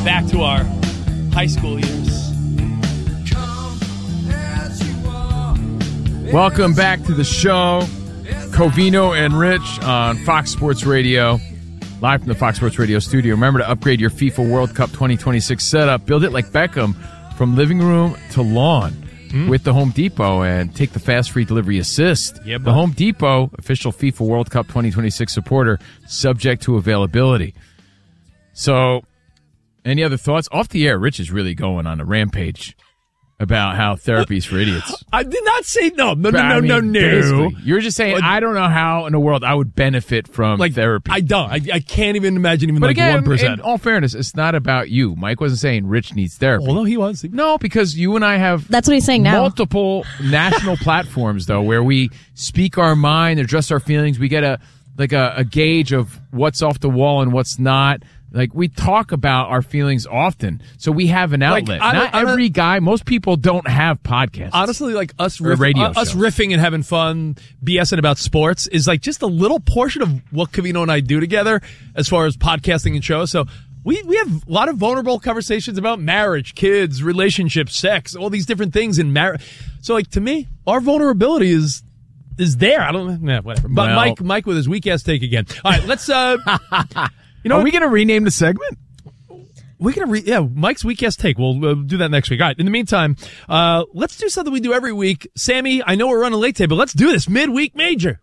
back to our high school years. Welcome back to the show. Covino and Rich on Fox Sports Radio. Live from the Fox Sports Radio studio. Remember to upgrade your FIFA World Cup 2026 setup. Build it like Beckham from living room to lawn with the Home Depot and take the fast free delivery assist. Yeah, the Home Depot, official FIFA World Cup 2026 supporter, subject to availability. So, any other thoughts? Off the air, Rich is really going on a rampage about how therapy's for idiots. I did not say no. No. Basically, you're just saying, I don't know how in the world I would benefit from therapy. I don't. I can't even imagine even but again, 1%. In all fairness, it's not about you. Mike wasn't saying Rich needs therapy. Well, no, he was. No, because you and I have That's what he's saying now. multiple national platforms, though, where we speak our mind, address our feelings. We get a gauge of what's off the wall and what's not. Like, we talk about our feelings often, so we have an outlet. Not every guy, most people don't have podcasts. Honestly, like us us riffing and having fun, BSing about sports is like just a little portion of what Covino and I do together as far as podcasting and shows. So we have a lot of vulnerable conversations about marriage, kids, relationships, sex, all these different things in marriage. So, like, to me, our vulnerability is there. I don't know, whatever. But Well, Mike with his weak ass take again. All right, let's Are we going to rename the segment? we're gonna Mike's weak ass take. We'll do that next week. All right. In the meantime, let's do something we do every week. Sammy, I know we're running late today, but let's do this midweek major.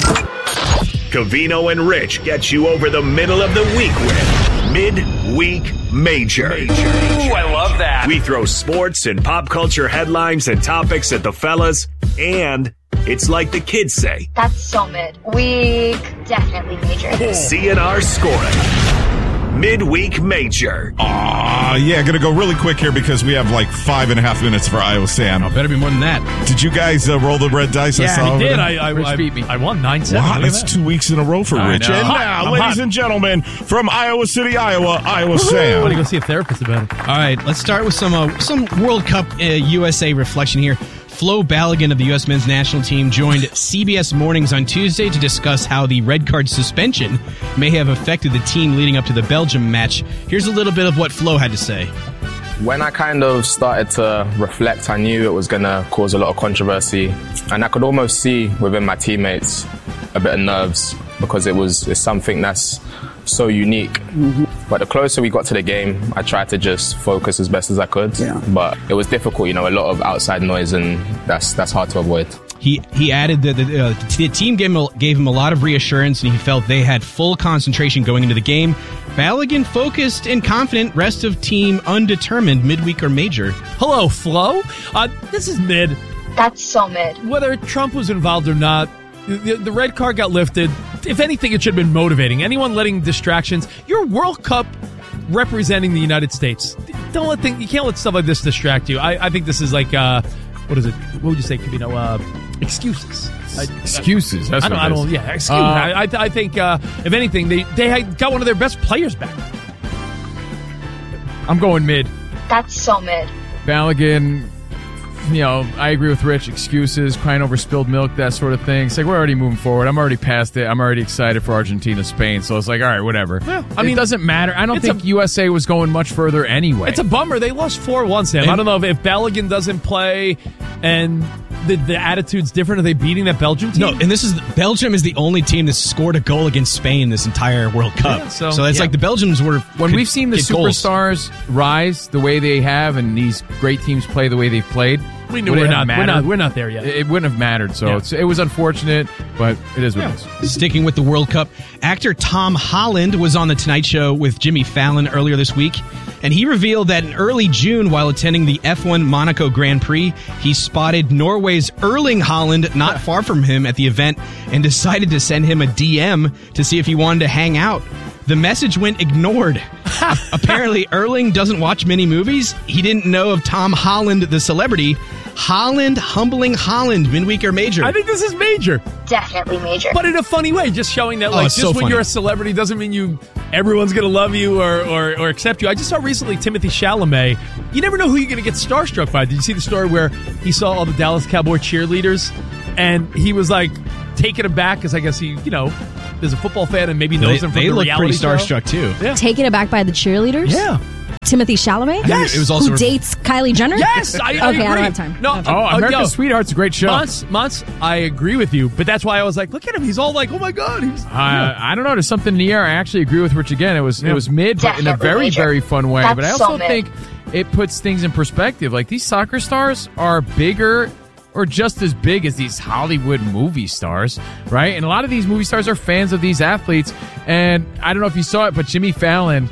Covino and Rich get you over the middle of the week with Midweek Major. Ooh, I love that. We throw sports and pop culture headlines and topics at the fellas, and it's like the kids say. That's so mid. Week, definitely major. CNR scoring. Midweek Major. Yeah, gonna go really quick here because we have like 5.5 minutes for Iowa Sam. Better be more than that. Did you guys roll the red dice? I saw he did. Rich beat me. I won 9-7. Wow, that's 2 weeks in a row for Rich. know. And now, ladies and gentlemen, from Iowa City, Iowa, Iowa Sam. I want to go see a therapist about it. All right, let's start with some World Cup USA reflection here. Flo Balogun of the U.S. men's national team joined CBS Mornings on Tuesday to discuss how the red card suspension may have affected the team leading up to the Belgium match. Here's a little bit of what Flo had to say. When I kind of started to reflect, I knew it was going to cause a lot of controversy, and I could almost see within my teammates a bit of nerves because it's something that's so unique. Mm-hmm. But the closer we got to the game, I tried to just focus as best as I could. Yeah. But it was difficult, a lot of outside noise, and that's hard to avoid. He added that the team gave him a lot of reassurance, and he felt they had full concentration going into the game. Balogun focused and confident, rest of team undetermined, midweek or major. Hello, Flo. This is mid. That's so mid. Whether Trump was involved or not, the red card got lifted. If anything, it should have been motivating. Anyone letting distractions. You're World Cup representing the United States. You can't let stuff like this distract you. I think this is like, what is it? What would you say, Covino? Excuses. Excuses. That's what it is. Yeah, excuses. I think, if anything, they got one of their best players back. I'm going mid. That's so mid. Balogun, I agree with Rich. Excuses, crying over spilled milk, that sort of thing. It's like, we're already moving forward. I'm already past it. I'm already excited for Argentina, Spain. So it's like, all right, whatever. Yeah, it doesn't matter. I don't think USA was going much further anyway. It's a bummer. They lost 4-1, Sam. I don't know if Balogun doesn't play and the attitude's different. Are they beating that Belgium team? No, and Belgium is the only team that scored a goal against Spain this entire World Cup. Yeah, so it's like the Belgians were... When we've seen the superstars rise the way they have and these great teams play the way they've played... We knew we're not there yet. It wouldn't have mattered, so it was unfortunate, but it is what it is. Sticking with the World Cup, actor Tom Holland was on The Tonight Show with Jimmy Fallon earlier this week, and he revealed that in early June, while attending the F1 Monaco Grand Prix, he spotted Norway's Erling Haaland not far from him at the event and decided to send him a DM to see if he wanted to hang out. The message went ignored. Apparently, Erling doesn't watch many movies. He didn't know of Tom Holland, the celebrity. Holland humbling Holland, midweek or major? I think this is major. Definitely major. But in a funny way, just showing that when you're a celebrity doesn't mean everyone's going to love you or accept you. I just saw recently Timothy Chalamet. You never know who you're going to get starstruck by. Did you see the story where he saw all the Dallas Cowboy cheerleaders and he was like taken aback because I guess he, is a football fan and maybe knows them from the reality show. They look pretty starstruck too. Yeah. Taken aback by the cheerleaders? Yeah. Timothy Chalamet? Yes. It was also who dates Kylie Jenner? Yes, I okay, agree. I don't have time. No, America's Sweetheart's a great show. Monts, I agree with you, but that's why I was like, look at him. He's all like, oh my God. I don't know. There's something in the air. I actually agree with Rich again. It was mid, but in a Definitely very, major. very fun way. That's but I so also mid. think it puts things in perspective. Like, these soccer stars are bigger or just as big as these Hollywood movie stars, right? And a lot of these movie stars are fans of these athletes. And I don't know if you saw it, but Jimmy Fallon,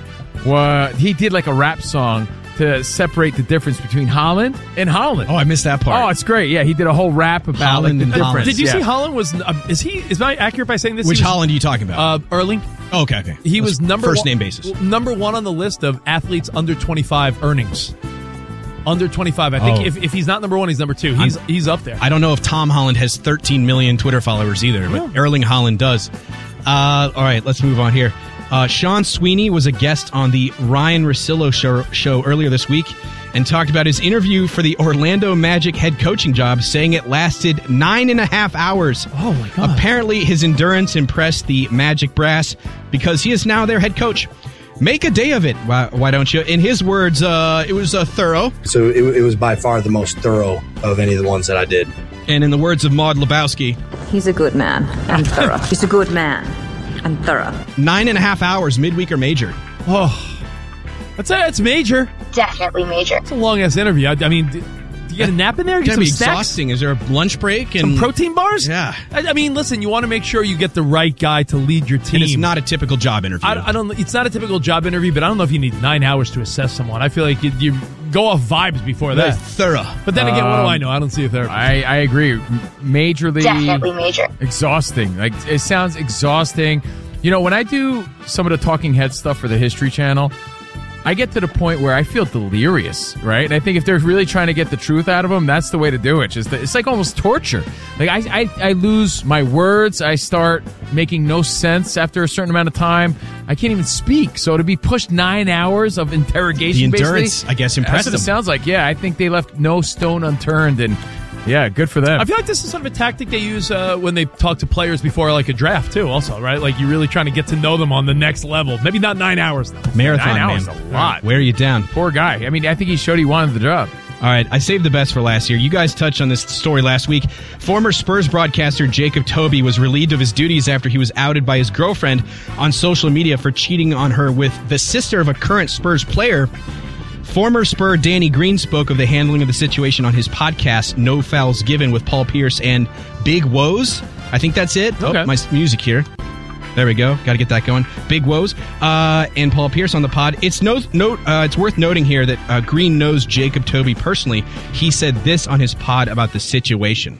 he did like a rap song to separate the difference between Holland and Holland. Oh, I missed that part. Oh, it's great. Yeah, he did a whole rap about Holland like, the and difference. Holland. Did you Yeah. see Holland was, is I accurate by saying this? Which He was, Holland are you talking about? Erling. Oh, okay. He was number first one, name basis. Number one on the list of athletes under 25 earnings. Under 25. I think Oh. if he's not number one, he's number two. He's up there. I don't know if Tom Holland has 13 million Twitter followers either, but Erling Haaland does. All right, let's move on here. Sean Sweeney was a guest on the Ryan Russillo show earlier this week and talked about his interview for the Orlando Magic head coaching job, saying it lasted 9.5 hours. Oh, my God. Apparently, his endurance impressed the Magic brass because he is now their head coach. Make a day of it, why don't you? In his words, it was thorough. So it was by far the most thorough of any of the ones that I did. And in the words of Maud Lebowski, He's a good man and thorough. He's a good man and thorough. 9.5 hours, midweek or major. Oh, that's major. Definitely major. It's a long ass interview. I mean, do you get a nap in there? It's Get gonna be some snacks? exhausting. Is there a lunch break? And Some protein bars? Yeah. I mean, listen, you want to make sure you get the right guy to lead your team. And it's not a typical job interview. I don't. It's not a typical job interview, but I don't know if you need 9 hours to assess someone. I feel like you go off vibes before Very that. thorough. But then again, what do I know? I don't see a therapist. I agree. Majorly Definitely major. exhausting. Like, it sounds exhausting. You know, when I do some of the talking head stuff for the History Channel, I get to the point where I feel delirious, right? And I think if they're really trying to get the truth out of them, that's the way to do it. It's like almost torture. Like, I lose my words. I start making no sense after a certain amount of time. I can't even speak. So to be pushed 9 hours of interrogation, The endurance, basically, I guess, impressed that's what them. it sounds like. Yeah, I think they left no stone unturned, and yeah, good for them. I feel like this is sort of a tactic they use when they talk to players before like a draft too. Also, right? Like you're really trying to get to know them on the next level. Maybe not 9 hours though. Marathon, 9 hours man. is a lot. Wear you down. Poor guy. I mean, I think he showed he wanted the job. All right, I saved the best for last year. You guys touched on this story last week. Former Spurs broadcaster Jacob Toby was relieved of his duties after he was outed by his girlfriend on social media for cheating on her with the sister of a current Spurs player. Former Spur Danny Green spoke of the handling of the situation on his podcast, No Fouls Given, with Paul Pierce and Big Woes. I think that's it. Okay. Oh, my music here. There we go. Got to get that going. Big Woes and Paul Pierce on the pod. It's it's worth noting here that Green knows Jacob Toby personally. He said this on his pod about the situation.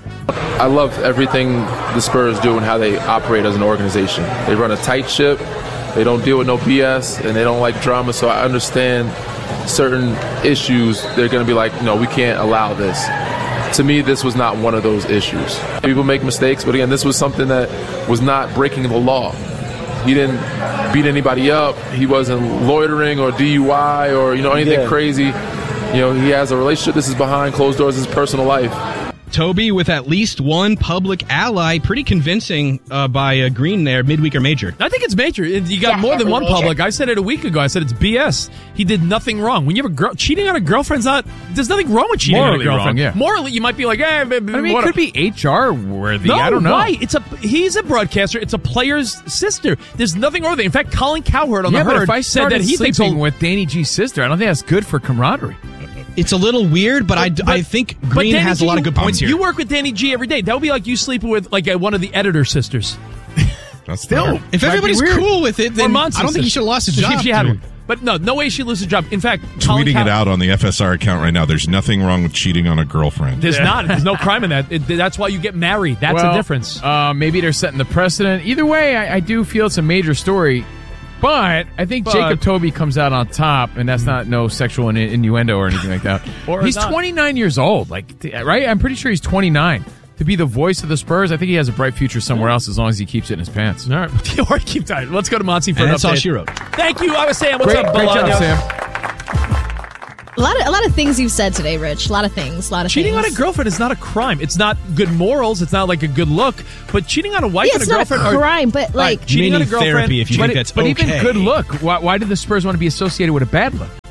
I love everything the Spurs do and how they operate as an organization. They run a tight ship. They don't deal with no BS, and they don't like drama. So I understand certain issues. They're going to be like, no, we can't allow this. To me, this was not one of those issues. People make mistakes, but again, this was something that was not breaking the law. He didn't beat anybody up. He wasn't loitering or DUI or anything crazy. He has a relationship. This is behind closed doors. His personal life. Toby with at least one public ally, pretty convincing by Green there, midweek or major. I think it's major. You got more than one public. I said it a week ago. I said it's BS. He did nothing wrong. When you have a girl cheating on a girlfriend's there's nothing wrong with cheating Morally on a girlfriend. wrong, yeah. Morally, you might be like, I mean, it could be HR worthy. No, I don't know. why? He's a broadcaster. It's a player's sister. There's nothing wrong with it. In fact, Colin Cowherd on the but Herd if I said that started he thinks sleeping with Danny G's sister, I don't think that's good for camaraderie. It's a little weird, but I think Green has a lot of good points here. You work with Danny G every day. That would be like you sleeping with like one of the editor sisters. That's Still, if everybody's cool with it, then I don't think he should have lost his job. If she had one. But no way she loses a job. In fact, Colin tweeting it out on the FSR account right now. There's nothing wrong with cheating on a girlfriend. There's not. There's no crime in that. That's why you get married. That's the difference. Maybe they're setting the precedent. Either way, I do feel it's a major story. But I think Jacob Toby comes out on top, and that's not no sexual innuendo or anything like that. He's 29 years old, right? I'm pretty sure he's 29. To be the voice of the Spurs, I think he has a bright future somewhere else as long as he keeps it in his pants. All right. Or keep tight. Let's go to Monty for an update. That's all she wrote. Thank you. I was Sam. What's up, Great job, Bolaños? Sam. A lot of things you've said today, Rich. A lot of things. Cheating on a girlfriend is not a crime. It's not good morals. It's not like a good look. But cheating on a wife and a girlfriend not a crime, but like cheating on a girlfriend. Therapy if you think that's but okay. even good look. Why did the Spurs want to be associated with a bad look?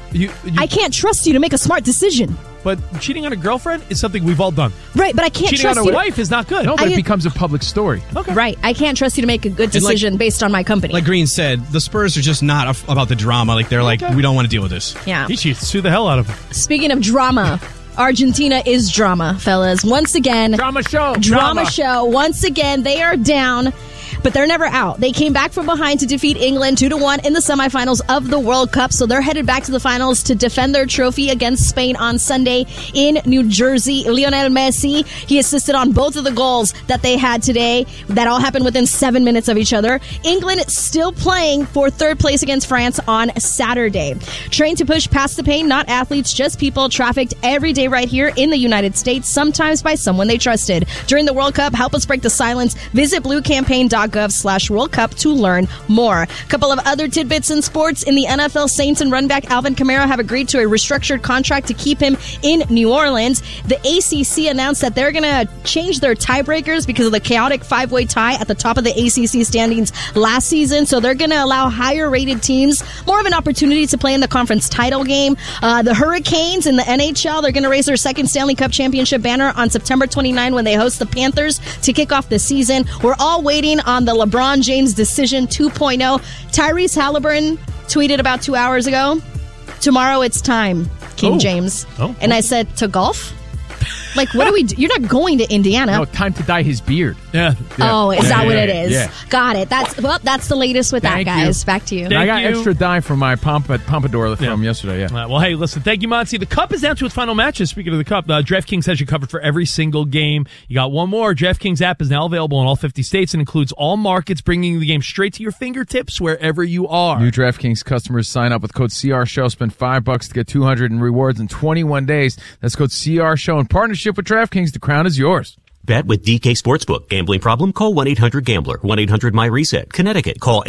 I can't trust you to make a smart decision. But cheating on a girlfriend is something we've all done. Right, but I can't cheating trust on you. a wife is not good. No, but it becomes a public story. Okay. Right, I can't trust you to make a good decision based on my company. Like Green said, the Spurs are just not about the drama. Like they're like, we don't want to deal with this. Yeah. He cheats. Sue the hell out of him. Speaking of drama, Argentina is drama, fellas. Once again. Drama show. Drama show. Once again, they are down. But they're never out. They came back from behind to defeat England 2-1 in the semifinals of the World Cup. So they're headed back to the finals to defend their trophy against Spain on Sunday in New Jersey. Lionel Messi, he assisted on both of the goals that they had today. That all happened within 7 minutes of each other. England still playing for third place against France on Saturday. Trained to push past the pain, not athletes, just people trafficked every day right here in the United States, sometimes by someone they trusted. During the World Cup, help us break the silence. Visit bluecampaign.gov/World Cup to learn more. A couple of other tidbits in sports. In the NFL, Saints and runback Alvin Kamara have agreed to a restructured contract to keep him in New Orleans. The ACC announced that they're going to change their tiebreakers because of the chaotic five-way tie at the top of the ACC standings last season. So they're going to allow higher-rated teams more of an opportunity to play in the conference title game. The Hurricanes in the NHL, they're going to raise their second Stanley Cup championship banner on September 29 when they host the Panthers to kick off the season. We're all waiting on the LeBron James decision 2.0. Tyrese Halliburton tweeted about 2 hours ago, tomorrow it's time, King James. And I said, to golf? Like, what do we do? You're not going to Indiana. No, time to dye his beard. Yeah. Oh, is that what it is? Yeah. Got it. That's the latest with Thank that, guys. you. Back to you. I got extra dye from my pompadour from yesterday. Yeah. Well, hey, listen. Thank you, Monty. The Cup is down to its final matches. Speaking of the Cup, DraftKings has you covered for every single game. You got one more. DraftKings app is now available in all 50 states and includes all markets, bringing the game straight to your fingertips wherever you are. New DraftKings customers sign up with code CRSHOW. Spend $5 to get $200 in rewards in 21 days. That's code CRSHOW in partnership with DraftKings. The crown is yours. Bet with DK Sportsbook. Gambling problem? Call 1-800-GAMBLER. 1-800-MyReset. Connecticut. Call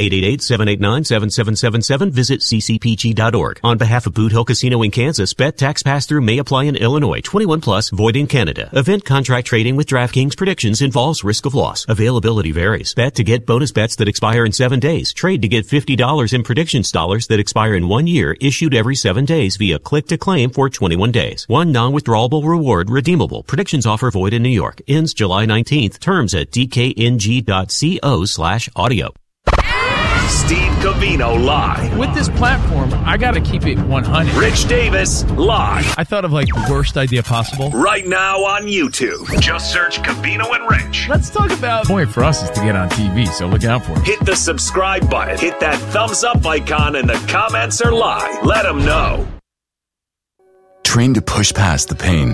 888-789-7777. Visit ccpg.org. On behalf of Boot Hill Casino in Kansas, bet tax pass-through may apply in Illinois. 21 plus. Void in Canada. Event contract trading with DraftKings predictions involves risk of loss. Availability varies. Bet to get bonus bets that expire in 7 days. Trade to get $50 in predictions dollars that expire in 1 year, issued every 7 days via click to claim for 21 days. One non-withdrawable reward redeemable. Predictions offer void in New York. Ends July 19th. Terms at dkng.co/audio. Steve Covino live. With this platform, I got to keep it 100. Rich Davis live. I thought of like the worst idea possible. Right now on YouTube. Just search Covino and Rich. Let's talk about. The point for us is to get on TV, so look out for it. Hit the subscribe button. Hit that thumbs up icon, and the comments are live. Let them know. Trained to push past the pain.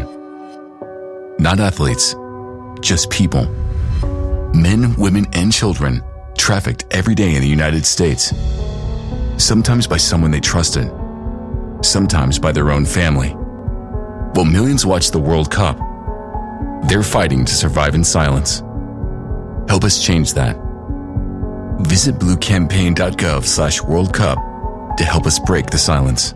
Not athletes, just people. Men, women, and children trafficked every day in the United States. Sometimes by someone they trusted, sometimes by their own family. While millions watch the World Cup, they're fighting to survive in silence. Help us change that. Visit bluecampaign.gov/World Cup to help us break the silence.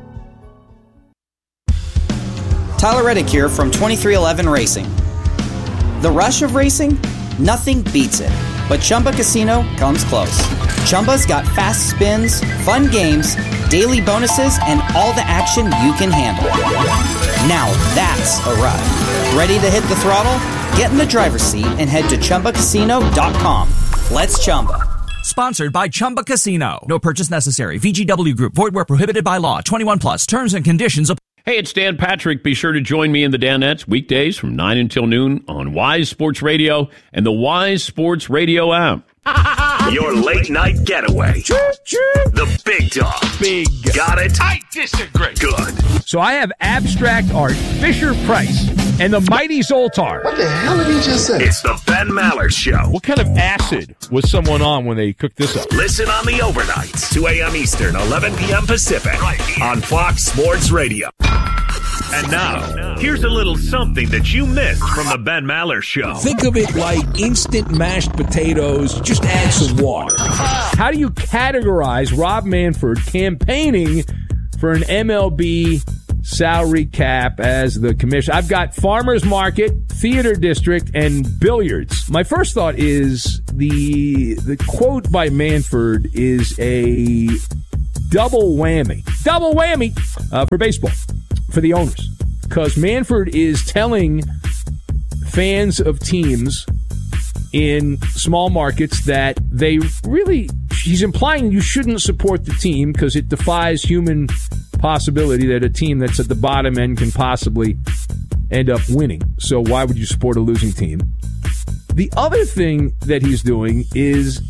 Tyler Reddick here from 2311 Racing. The rush of racing? Nothing beats it. But Chumba Casino comes close. Chumba's got fast spins, fun games, daily bonuses, and all the action you can handle. Now that's a ride. Ready to hit the throttle? Get in the driver's seat and head to ChumbaCasino.com. Let's Chumba. Sponsored by Chumba Casino. No purchase necessary. VGW Group. Void where prohibited by law. 21 plus. Terms and conditions apply. Hey, it's Dan Patrick. Be sure to join me in the Danettes weekdays from 9 until noon on Wise Sports Radio and the Wise Sports Radio app. Your late night getaway. The big dog. Big. Got it? I disagree. Good. So I have Abstract Art, Fisher-Price, and the Mighty Zoltar. What the hell did he just say? It's the Ben Maller Show. What kind of acid was someone on when they cooked this up? Listen on the overnights, 2 a.m. Eastern, 11 p.m. Pacific, on Fox Sports Radio. And now, here's a little something that you missed from the Ben Maller Show. Think of it like instant mashed potatoes, just add some water. How do you categorize Rob Manfred campaigning for an MLB salary cap as the commissioner? I've got farmers market, theater district, and billiards. My first thought is the quote by Manfred is a double whammy for baseball, for the owners. Because Manfred is telling fans of teams in small markets that he's implying you shouldn't support the team because it defies human possibility that a team that's at the bottom end can possibly end up winning. So why would you support a losing team? The other thing that he's doing is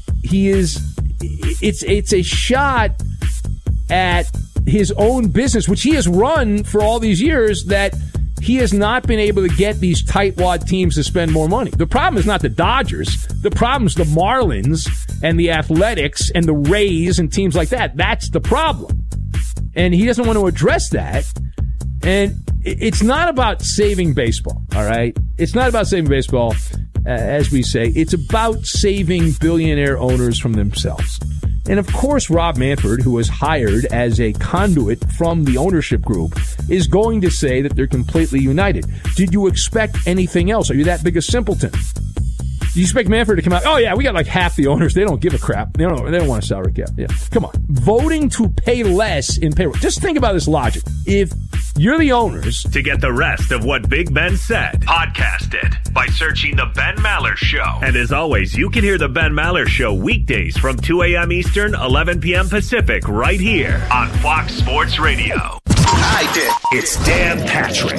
it's a shot at his own business, which he has run for all these years, that he has not been able to get these tightwad teams to spend more money. The problem is not the Dodgers. The problem is the Marlins and the Athletics and the Rays and teams like that. That's the problem. And he doesn't want to address that. And it's not about saving baseball, all right? It's not about saving baseball, as we say. It's about saving billionaire owners from themselves. And of course, Rob Manfred, who was hired as a conduit from the ownership group, is going to say that they're completely united. Did you expect anything else? Are you that big a simpleton? Do you expect Manfred to come out? Oh, yeah, we got like half the owners. They don't give a crap. They don't want a salary cap. Yeah, come on. Voting to pay less in payroll. Just think about this logic. If you're the owners. To get the rest of what Big Ben said, podcast it by searching The Ben Maller Show. And as always, you can hear The Ben Maller Show weekdays from 2 a.m. Eastern, 11 p.m. Pacific, right here on Fox Sports Radio. I did. It's Dan Patrick.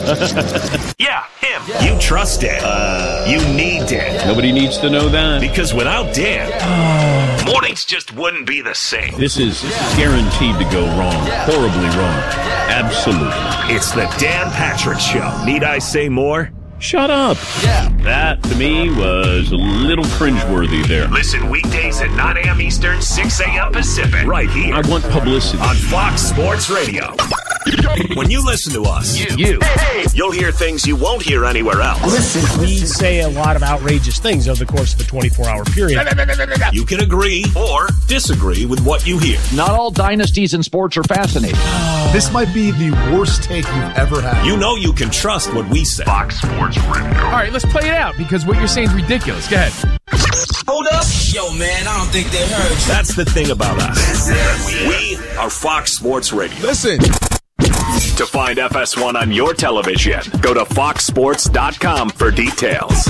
Yeah, him. You trust Dan. You need Dan. Nobody needs to know that. Because without Dan, mornings just wouldn't be the same. This is guaranteed to go wrong. Horribly wrong. Absolutely. It's the Dan Patrick Show. Need I say more? Shut up. Yeah. That, to me, was a little cringeworthy there. Listen weekdays at 9 a.m. Eastern, 6 a.m. Pacific. Right here. I want publicity. On Fox Sports Radio. When you listen to us, you'll hear things you won't hear anywhere else. Listen, we say a lot of outrageous things over the course of a 24-hour period. You can agree or disagree with what you hear. Not all dynasties in sports are fascinating. This might be the worst take you've ever had. You know you can trust what we say. Fox Sports Radio. All right, let's play it out because what you're saying is ridiculous. Go ahead. Hold up. Yo, man, I don't think they heard you. That's the thing about us. We are Fox Sports Radio. Listen. To find FS1 on your television, go to foxsports.com for details.